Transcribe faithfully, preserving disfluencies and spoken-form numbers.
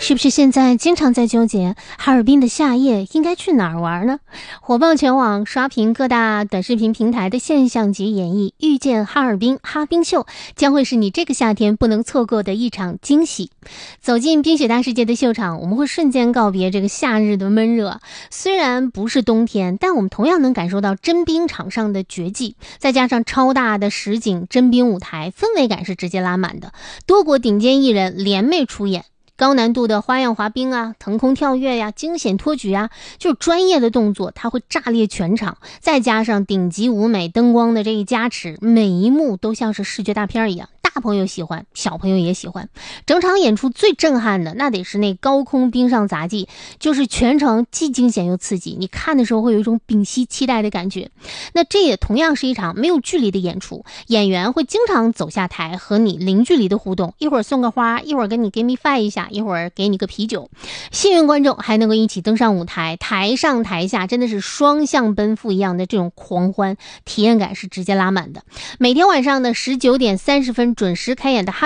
是不是现在经常在纠结哈尔滨的夏夜应该去哪儿玩呢？火爆全网，刷屏各大短视频平台的现象级演绎，遇见哈尔滨哈冰秀将会是你这个夏天不能错过的一场惊喜。走进冰雪大世界的秀场，我们会瞬间告别这个夏日的闷热。虽然不是冬天，但我们同样能感受到真冰场上的绝技，再加上超大的实景真冰舞台，氛围感是直接拉满的。多国顶尖艺人联袂出演，高难度的花样滑冰啊，腾空跳跃呀、惊险托举啊，就是专业的动作，它会炸裂全场。再加上顶级舞美灯光的这一加持，每一幕都像是视觉大片一样。大朋友喜欢，小朋友也喜欢。整场演出最震撼的，那得是那高空冰上杂技，就是全程既惊险又刺激，你看的时候会有一种屏息期待的感觉。那这也同样是一场没有距离的演出，演员会经常走下台和你零距离的互动，一会儿送个花，一会儿跟你 give me five 一下，一会儿给你个啤酒。幸运观众还能够一起登上舞台，台上台下真的是双向奔赴一样的这种狂欢，体验感是直接拉满的。每天晚上的十九点三十分准时开演的哈